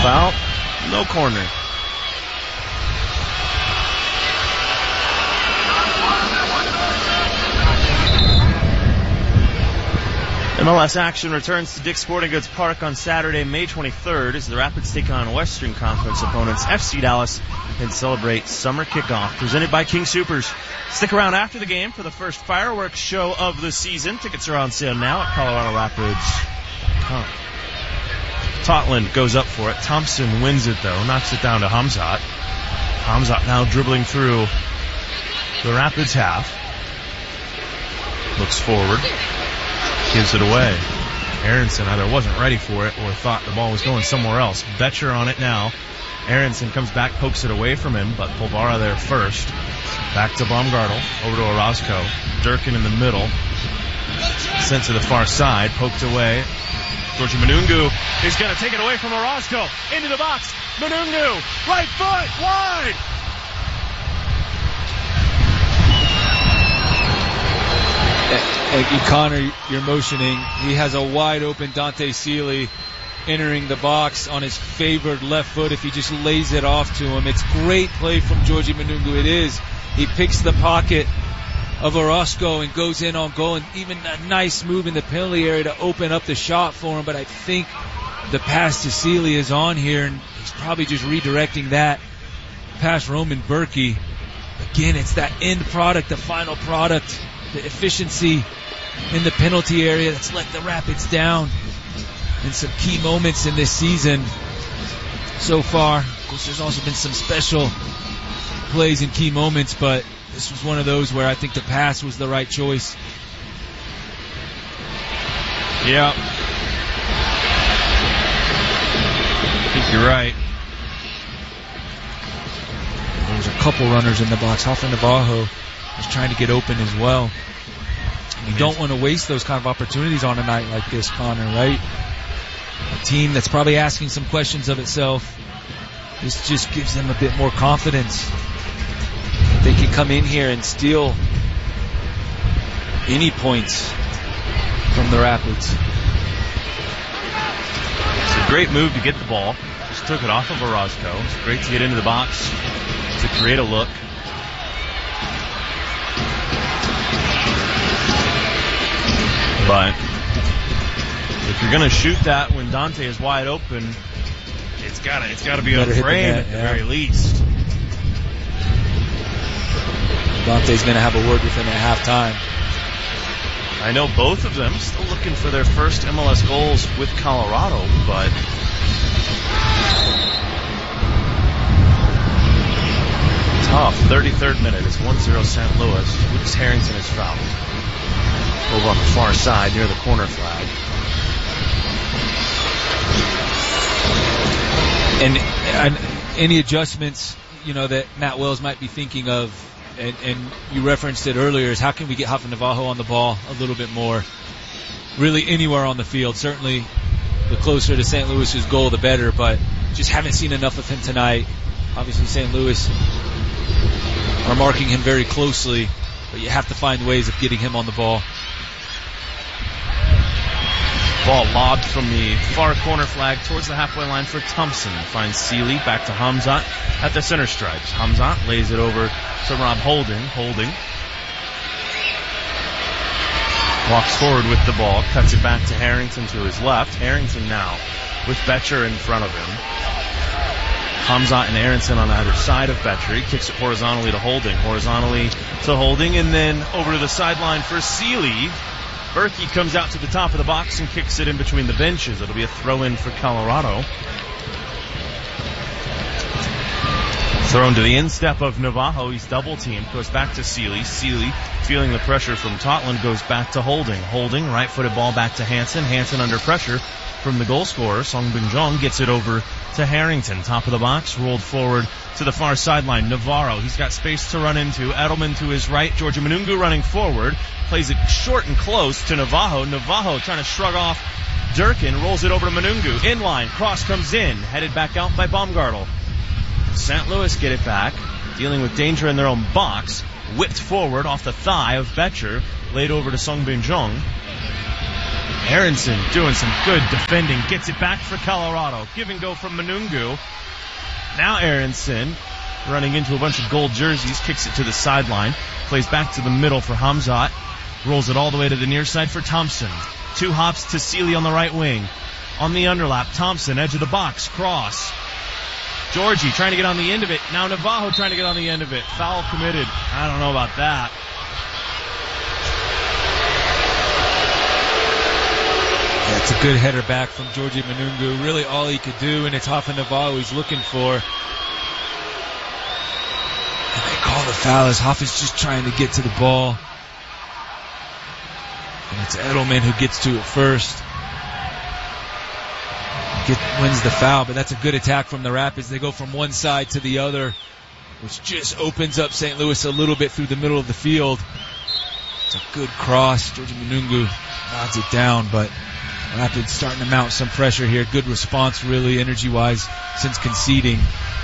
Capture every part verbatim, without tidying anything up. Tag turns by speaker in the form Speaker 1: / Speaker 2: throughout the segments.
Speaker 1: foul. No corner. M L S action returns to Dick's Sporting Goods Park on Saturday, May twenty-third, as the Rapids take on Western Conference opponents F C Dallas and celebrate summer kickoff. Presented by King Soopers. Stick around after the game for the first fireworks show of the season. Tickets are on sale now at Colorado Rapids dot com. Totland goes up for it. Thompson wins it, though. Knocks it down to Hamzat. Hamzat now dribbling through the Rapids half. Looks forward. Gives it away. Aronson either wasn't ready for it or thought the ball was going somewhere else. Betcher on it now. Aronson comes back, pokes it away from him, but Polvara there first. Back to Baumgartel. Over to Orozco. Durkin in the middle. Sent to the far side. Poked away. Georgie Manungu is going to take it away from Orozco. Into the box. Manungu. Right foot. Wide.
Speaker 2: Uh, Connor, you're motioning. He has a wide open Dante Seeley entering the box on his favored left foot if he just lays it off to him. It's great play from Georgie Manungu. It is. He picks the pocket of Orozco and goes in on goal, and even a nice move in the penalty area to open up the shot for him. But I think the pass to Seeley is on here, and he's probably just redirecting that past Roman Berkey. Again, it's that end product, the final product, the efficiency in the penalty area that's let the Rapids down in some key moments in this season so far. Of course, there's also been some special plays in key moments, but this was one of those where I think the pass was the right choice.
Speaker 1: Yeah. I think you're right.
Speaker 2: There's a couple runners in the box. Hoffa Navajo is trying to get open as well. You don't want to waste those kind of opportunities on a night like this, Connor, right? A team that's probably asking some questions of itself. This just gives them a bit more confidence. They can come in here and steal any points from the Rapids.
Speaker 1: It's a great move to get the ball. Just took it off of Orozco. It's great to get into the box to create a look. But if you're going to shoot that when Dante is wide open, it's got to it's got to be on frame at the yeah. very least.
Speaker 2: Dante's going to have a word with him at halftime.
Speaker 1: I know both of them still looking for their first M L S goals with Colorado, but tough. thirty-third minute. It's one zero Saint Louis. Lucas Harrington is fouled. Over on the far side near the corner flag.
Speaker 2: And, and any adjustments, you know, that Matt Wells might be thinking of, and, and you referenced it earlier, is how can we get Hoffa Navajo on the ball a little bit more? Really anywhere on the field. Certainly the closer to Saint Louis's goal, the better, but just haven't seen enough of him tonight. Obviously Saint Louis are marking him very closely, but you have to find ways of getting him on the ball.
Speaker 1: Ball lobbed from the far corner flag towards the halfway line for Thompson. Finds Seeley, back to Hamzat at the center stripes. Hamzat lays it over to Rob Holding. Holding walks forward with the ball, cuts it back to Harrington to his left. Harrington now with Betcher in front of him. Hamzat and Aronson on either side of Betcher. He kicks it horizontally to Holding. Horizontally to Holding, and then over to the sideline for Seeley. Berkey comes out to the top of the box and kicks it in between the benches. It'll be a throw-in for Colorado. Thrown to the instep of Navajo. He's double-teamed. Goes back to Seeley. Seeley, feeling the pressure from Totland, goes back to Holding. Holding, right-footed ball back to Hansen. Hansen under pressure from the goal scorer. Song Bin-jong gets it over to Harrington. Top of the box, rolled forward to the far sideline. Navarro, he's got space to run into. Edelman to his right. Georgia Manungu running forward. Plays it short and close to Navajo. Navajo trying to shrug off Durkin. Rolls it over to Manungu. Inline. Cross comes in. Headed back out by Baumgartel. Saint Louis get it back. Dealing with danger in their own box. Whipped forward off the thigh of Betcher. Laid over to Song Bin-jong. Aronson doing some good defending. Gets it back for Colorado. Give and go from Manungu. Now Aronson running into a bunch of gold jerseys. Kicks it to the sideline. Plays back to the middle for Hamzat. Rolls it all the way to the near side for Thompson. Two hops to Seeley on the right wing. On the underlap, Thompson, edge of the box, cross. Georgie trying to get on the end of it. Now Navajo trying to get on the end of it. Foul committed. I don't know about that.
Speaker 2: Yeah, it's a good header back from Georgie Manungu. Really all he could do, and it's Hafa Navajo he's looking for. And they call the foul as Hafa's just trying to get to the ball. And it's Edelman who gets to it first. Get, wins the foul, but that's a good attack from the Rapids. They go from one side to the other, which just opens up Saint Louis a little bit through the middle of the field. It's a good cross. Georgie Manungu nods it down, but Rapids starting to mount some pressure here. Good response, really, energy-wise, since conceding.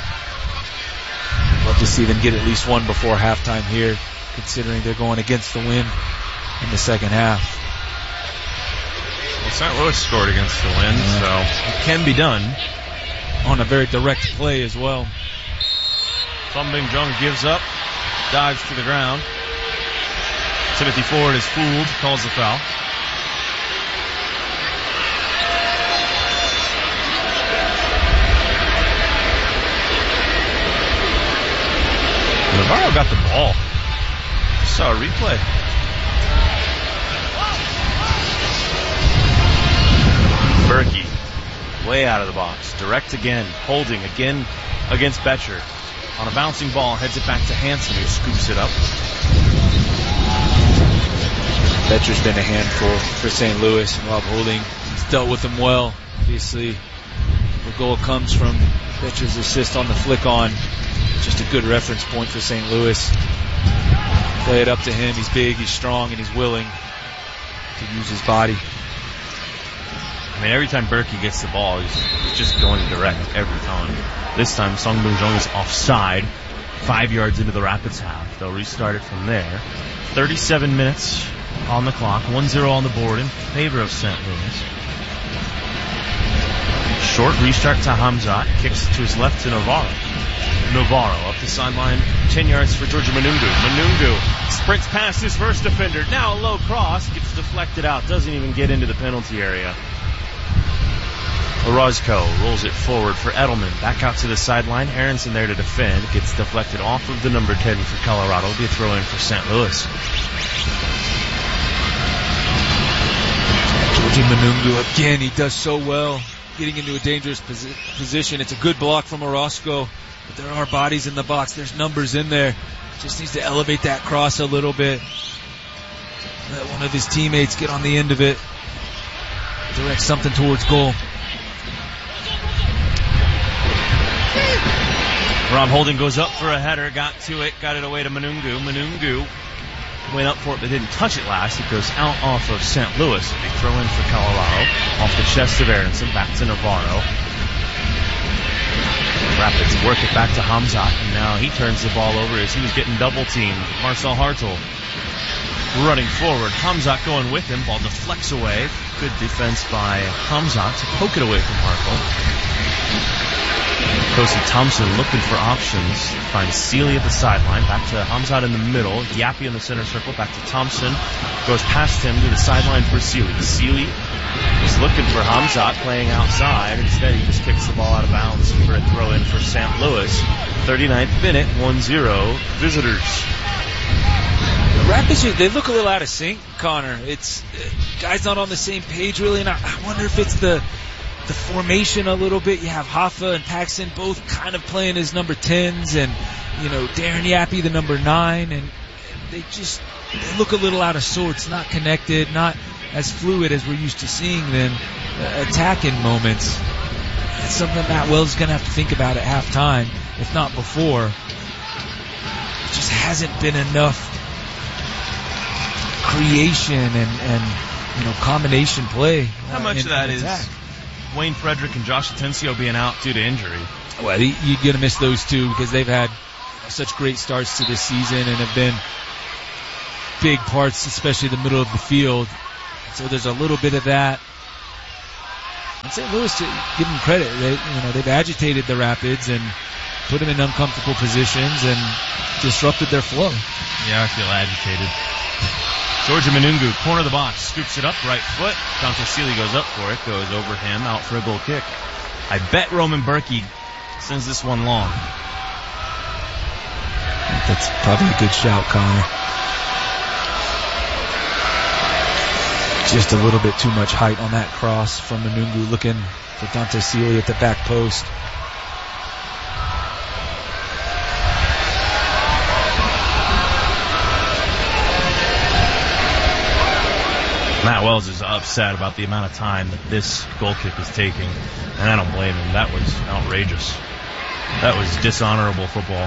Speaker 2: Love to see them get at least one before halftime here, considering they're going against the wind in the second half.
Speaker 1: Well, Saint Louis scored against the wind, yeah. So it can be done.
Speaker 2: On a very direct play as well.
Speaker 1: Thum Bing Jung gives up, dives to the ground. Timothy Ford is fooled, calls the foul. Navarro got the ball. Just saw a replay. Berkey, way out of the box. Direct again. Holding again against Betcher. On a bouncing ball, heads it back to Hansen, who scoops it up.
Speaker 2: Betcher's been a handful for Saint Louis. Rob Holding has dealt with them well. Obviously, the goal comes from Betcher's assist on the flick on. Just a good reference point for Saint Louis. Play it up to him. He's big, he's strong, and he's willing to use his body.
Speaker 1: I mean, every time Berkey gets the ball, he's, he's just going direct every time. This time, Sung Bing Jung is offside. Five yards into the Rapids half. They'll restart it from there. thirty-seven minutes on the clock. one zero on the board in favor of Saint Louis. Short restart to Hamzat. Kicks to his left to Navarro. Navarro up the sideline. ten yards for Georgia Manungu. Manungu sprints past his first defender. Now a low cross. Gets deflected out. Doesn't even get into the penalty area. Orozco rolls it forward for Edelman. Back out to the sideline. Aronson there to defend. Gets deflected off of the number ten for Colorado. It'll be a throw in for Saint Louis.
Speaker 2: Georgie Manungu again. He does so well getting into a dangerous posi- position. It's a good block from Orozco. But there are bodies in the box. There's numbers in there. Just needs to elevate that cross a little bit. Let one of his teammates get on the end of it. Direct something towards goal.
Speaker 1: Rob Holding goes up for a header, got to it, got it away to Manungu. Manungu went up for it but didn't touch it last. It goes out off of Saint Louis. They throw in for Colorado. Off the chest of Aronson, back to Navarro. Rapids work it back to Hamzat, and now he turns the ball over as he was getting double teamed. Marcel Hartel running forward. Hamzat going with him. Ball deflects away. Good defense by Hamzat to poke it away from Hartel. Kosi Thompson looking for options. Finds Seeley at the sideline. Back to Hamzat in the middle. Yappy in the center circle. Back to Thompson. Goes past him to the sideline for Seeley. Seeley is looking for Hamzat playing outside. Instead, he just kicks the ball out of bounds for a throw in for Saint Louis. thirty-ninth minute, one zero. Visitors.
Speaker 2: The Rapids, they look a little out of sync, Connor. It's uh, guys not on the same page, really. And I, I wonder if it's the the formation a little bit. You have Hafa and Paxson both kind of playing as number tens, and you know Darren Yappy the number nine, and they just they look a little out of sorts, not connected, not as fluid as we're used to seeing them uh, attacking moments. It's something Matt Wells is going to have to think about at halftime, if not before. It just hasn't been enough creation and, and you know combination play.
Speaker 1: How much
Speaker 2: in,
Speaker 1: of that
Speaker 2: in
Speaker 1: is
Speaker 2: attack.
Speaker 1: Wayne Frederick and Josh Atencio being out due to injury?
Speaker 2: Well, you're going to miss those two because they've had such great starts to this season and have been big parts, especially the middle of the field. So there's a little bit of that. And Saint Louis, to give them credit, they, you know, they've agitated the Rapids and put them in uncomfortable positions and disrupted their flow.
Speaker 1: Yeah, I feel agitated. Georgia Manungu, corner of the box, scoops it up, right foot. Dante Sealy goes up for it, goes over him, out for a goal kick. I bet Roman Berkey sends this one long.
Speaker 2: That's probably a good shout, Connor. Just a little bit too much height on that cross from Manungu, looking for Dante Sealy at the back post.
Speaker 1: Matt Wells is upset about the amount of time that this goal kick is taking, and I don't blame him. That was outrageous. That was dishonorable football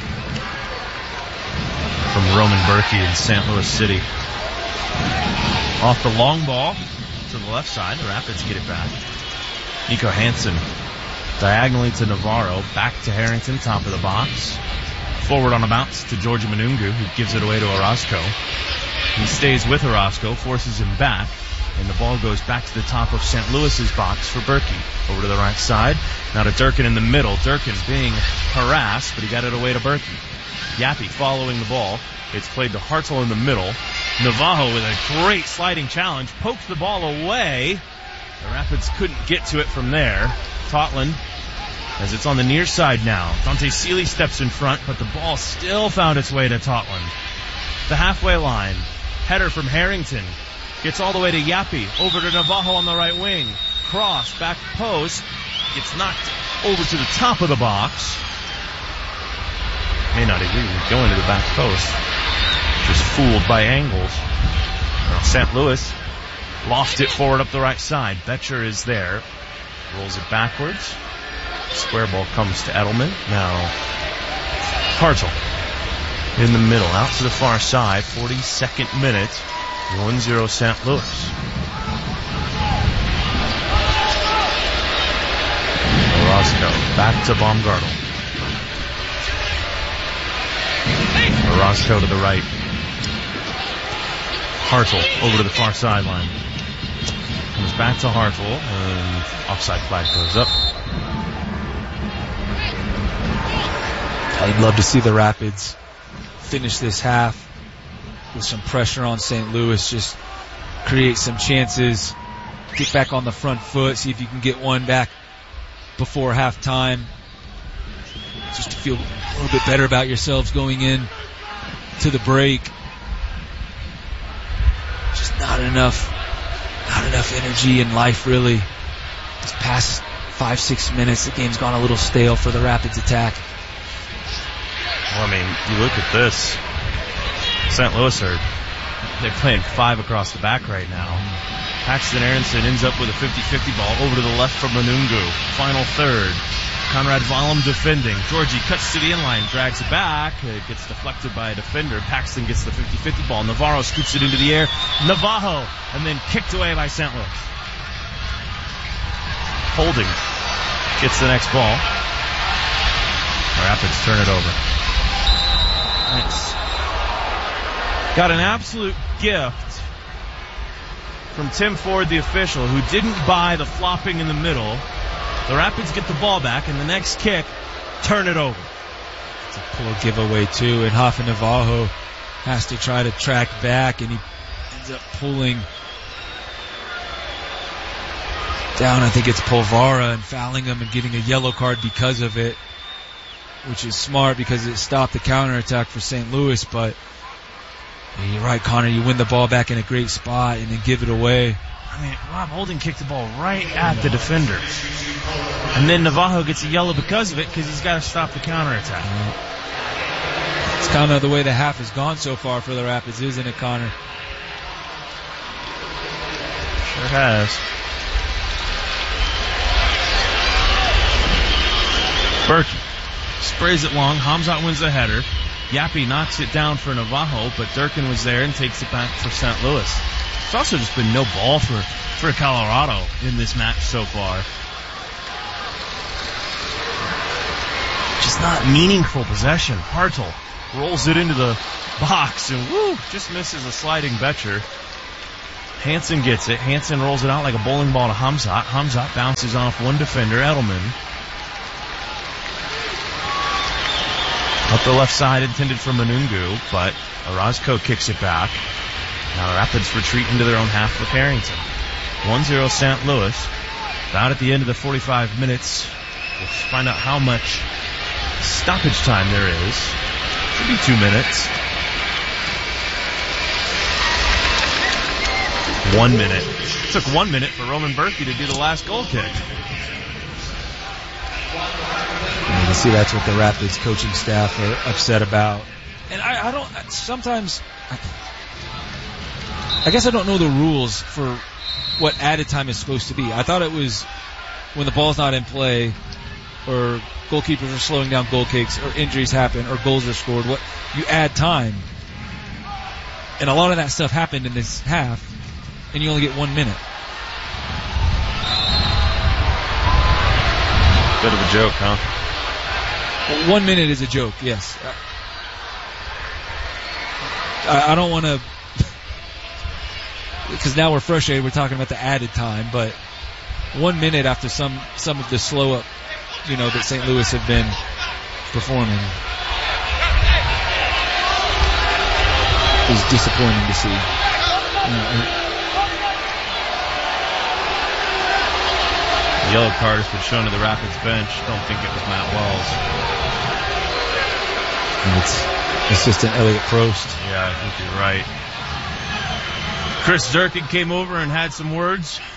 Speaker 1: from Roman Berkey in Saint Louis City. Off the long ball to the left side, the Rapids get it back. Nico Hansen diagonally to Navarro, back to Harrington, top of the box. Forward on a bounce to Georgia Manungu, who gives it away to Orozco. He stays with Orozco, forces him back, and the ball goes back to the top of Saint Louis's box for Berkey. Over to the right side, now to Durkin in the middle. Durkin being harassed, but he got it away to Berkey. Yappy following the ball. It's played to Hartzell in the middle. Navajo with a great sliding challenge, pokes the ball away. The Rapids couldn't get to it from there. Totland, as it's on the near side now. Dante Sealy steps in front, but the ball still found its way to Totland. The halfway line. Header from Harrington. Gets all the way to Yappy. Over to Navajo on the right wing. Cross, back post. Gets knocked over to the top of the box. May not even go into the back post. Just fooled by angles. Well, Saint Louis lost it forward up the right side. Betcher is there. Rolls it backwards. Square ball comes to Edelman. Now Hartzell in the middle, out to the far side. forty-second minute. one zero Saint Louis. Orozco back to Baumgartel. Orozco to the right. Hartzell over to the far sideline. Comes back to Hartzell, and offside flag goes up.
Speaker 2: I'd love to see the Rapids finish this half with some pressure on Saint Louis, just create some chances, get back on the front foot, see if you can get one back before halftime, just to feel a little bit better about yourselves going in to the break. Just not enough, not enough energy and life really. This past five, six minutes, the game's gone a little stale for the Rapids attack.
Speaker 1: Well, I mean, you look at this. Saint Louis are they're playing five across the back right now. Paxton Aronson ends up with a fifty-fifty ball over to the left from Manungu. Final third. Conrad Vollum defending. Georgie cuts to the inline, drags it back. It gets deflected by a defender. Paxton gets the fifty-fifty ball. Navarro scoops it into the air. Navajo, and then kicked away by Saint Louis. Holding gets the next ball. Rapids turn it over. Nice. Got an absolute gift from Tim Ford, the official, who didn't buy the flopping in the middle. The Rapids get the ball back, and the next kick, turn it over.
Speaker 2: It's a poor giveaway, too, and Hoffman Navajo has to try to track back, and he ends up pulling down, I think it's Polvara, and fouling him and getting a yellow card because of it, which is smart because it stopped the counterattack for Saint Louis. But you're right, Connor, you win the ball back in a great spot and then give it away.
Speaker 1: I mean, Rob Holding kicked the ball right at the defender. And then Navajo gets a yellow because of it, because he's got to stop the counterattack.
Speaker 2: Yeah. It's kind of the way the half has gone so far for the Rapids, isn't it, Connor?
Speaker 1: Sure has. Berkey sprays it long. Hamzat wins the header. Yappy knocks it down for Navajo, but Durkin was there and takes it back for Saint Louis. It's also just been no ball for, for Colorado in this match so far. Just not meaningful possession. Hartzell rolls it into the box and woo, just misses a sliding Betcher. Hansen gets it. Hansen rolls it out like a bowling ball to Hamzat. Hamzat bounces off one defender, Edelman. Up the left side, intended for Manungu, but Orozco kicks it back. Now the Rapids retreat into their own half with Harrington. one zero Saint Louis. About at the end of the forty-five minutes, we'll find out how much stoppage time there is. Should be two minutes. One minute. It took one minute for Roman Berkey to do the last goal kick.
Speaker 2: And you can see that's what the Rapids coaching staff are upset about. And I, I don't, sometimes, I, I guess I don't know the rules for what added time is supposed to be. I thought it was when the ball's not in play, or goalkeepers are slowing down goal kicks, or injuries happen, or goals are scored. What you add time, and a lot of that stuff happened in this half, and you only get one minute.
Speaker 1: Bit of a joke, huh?
Speaker 2: Well, one minute is a joke, yes. I, I don't want to, because now we're frustrated. We're talking about the added time, but one minute after some some of the slow up, you know, that Saint Louis have been performing is disappointing to see. You know,
Speaker 1: the yellow card has been shown to the Rapids bench. Don't think it was Matt Wells.
Speaker 2: And it's assistant Elliot Prost.
Speaker 1: Yeah, I think you're right. Chris Durkin came over and had some words